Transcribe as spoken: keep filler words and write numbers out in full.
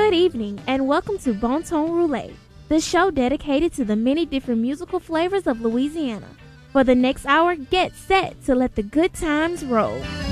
Good evening and welcome to Bon Ton Roulette, the show dedicated to the many different musical flavors of Louisiana. For the next hour, get set to let the good times roll.